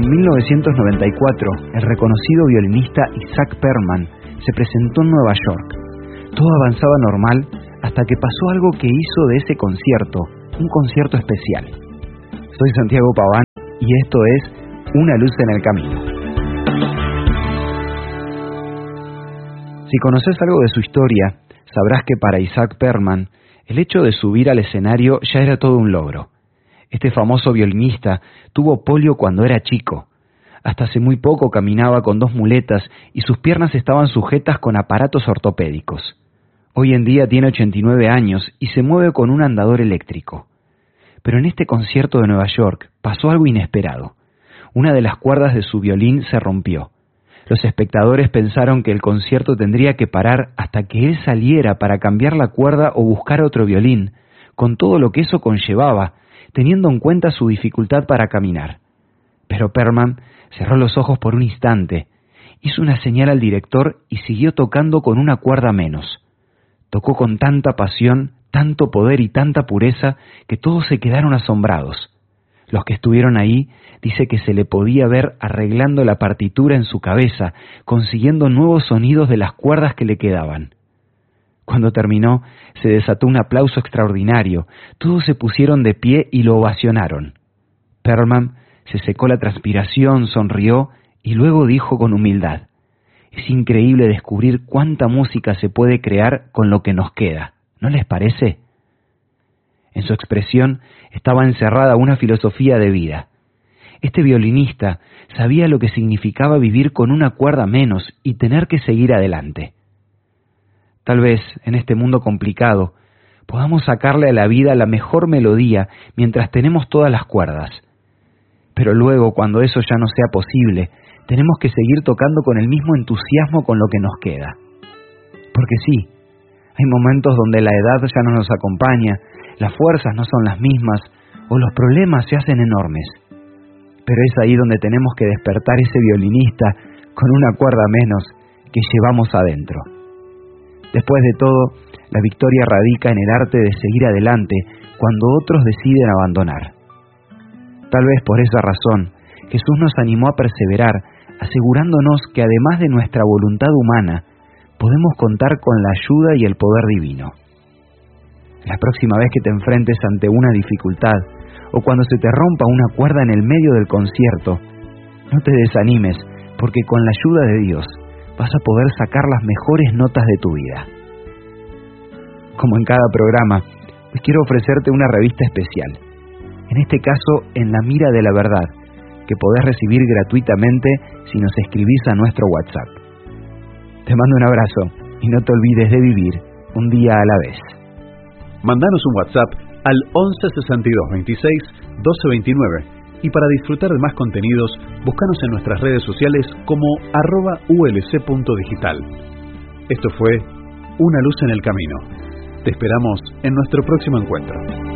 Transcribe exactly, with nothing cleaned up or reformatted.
mil novecientos noventa y cuatro, el reconocido violinista Isaac Perlman se presentó en Nueva York. Todo avanzaba normal hasta que pasó algo que hizo de ese concierto un concierto especial. Soy Santiago Paván y esto es Una luz en el camino. Si conoces algo de su historia, sabrás que para Isaac Perlman, el hecho de subir al escenario ya era todo un logro. Este famoso violinista tuvo polio cuando era chico. Hasta hace muy poco caminaba con dos muletas y sus piernas estaban sujetas con aparatos ortopédicos. Hoy en día tiene ochenta y nueve años y se mueve con un andador eléctrico. Pero en este concierto de Nueva York pasó algo inesperado. Una de las cuerdas de su violín se rompió. Los espectadores pensaron que el concierto tendría que parar hasta que él saliera para cambiar la cuerda o buscar otro violín, con todo lo que eso conllevaba, teniendo en cuenta su dificultad para caminar. Pero Perlman cerró los ojos por un instante, hizo una señal al director y siguió tocando con una cuerda menos. Tocó con tanta pasión, tanto poder y tanta pureza que todos se quedaron asombrados. Los que estuvieron ahí dice que se le podía ver arreglando la partitura en su cabeza, consiguiendo nuevos sonidos de las cuerdas que le quedaban. Cuando terminó, se desató un aplauso extraordinario. Todos se pusieron de pie y lo ovacionaron. Perlman se secó la transpiración, sonrió y luego dijo con humildad: es increíble descubrir cuánta música se puede crear con lo que nos queda, ¿no les parece? En su expresión estaba encerrada una filosofía de vida. Este violinista sabía lo que significaba vivir con una cuerda menos y tener que seguir adelante. Tal vez, en este mundo complicado, podamos sacarle a la vida la mejor melodía mientras tenemos todas las cuerdas. Pero luego, cuando eso ya no sea posible, tenemos que seguir tocando con el mismo entusiasmo con lo que nos queda. Porque sí, hay momentos donde la edad ya no nos acompaña, las fuerzas no son las mismas, o los problemas se hacen enormes. Pero es ahí donde tenemos que despertar ese violinista con una cuerda menos que llevamos adentro. Después de todo, la victoria radica en el arte de seguir adelante cuando otros deciden abandonar. Tal vez por esa razón, Jesús nos animó a perseverar, asegurándonos que además de nuestra voluntad humana, podemos contar con la ayuda y el poder divino. La próxima vez que te enfrentes ante una dificultad, o cuando se te rompa una cuerda en el medio del concierto, no te desanimes, porque con la ayuda de Dios vas a poder sacar las mejores notas de tu vida. Como en cada programa, hoy quiero ofrecerte una revista especial. En este caso, En la mira de la verdad, que podés recibir gratuitamente si nos escribís a nuestro WhatsApp. Te mando un abrazo y no te olvides de vivir un día a la vez. Mandanos un WhatsApp al once sesenta y dos veintiséis doce veintinueve y para disfrutar de más contenidos, búscanos en nuestras redes sociales como arroba ulc.digital. Esto fue Una luz en el camino. Te esperamos en nuestro próximo encuentro.